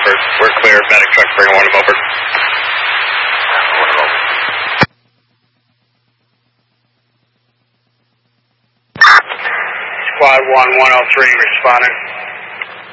over. We're clear. Medic truck, bring one of them over. Squad 1, 103 responding.